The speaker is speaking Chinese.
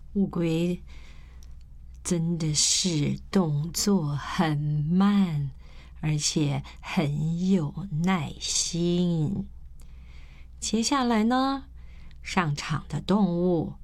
乌龟真的是动作很慢，而且很有耐心。接下来呢，上场的动物